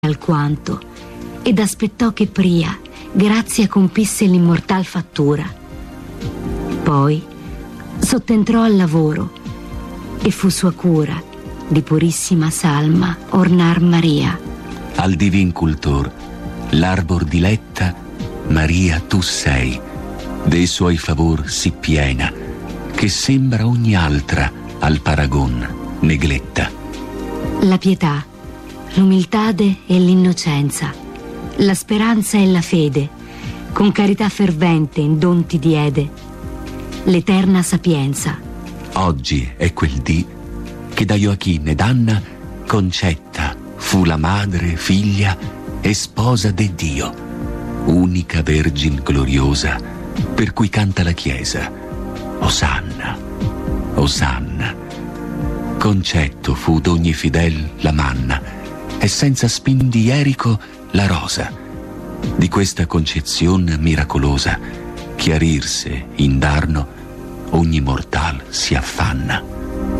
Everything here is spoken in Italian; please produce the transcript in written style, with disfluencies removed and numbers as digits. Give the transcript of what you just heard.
alquanto, ed aspettò che Pria grazia compisse l'immortal fattura. Poi sottentrò al lavoro, e fu sua cura di purissima salma ornar Maria. Al divin cultor, l'arbor diletta, Maria tu sei, dei suoi favor sì piena, che sembra ogni altra al paragon negletta. La pietà, l'umiltade e l'innocenza, la speranza e la fede, con carità fervente in don ti diede, l'eterna sapienza. Oggi è quel dì che da Gioacchino ed Anna concetta fu la madre, figlia e sposa de Dio, unica Vergine gloriosa, per cui canta la Chiesa: Osanna, Osanna. Concetto fu d'ogni fidel la manna, e senza spin di Erico la rosa. Di questa concezione miracolosa chiarirse indarno ogni mortal si affanna.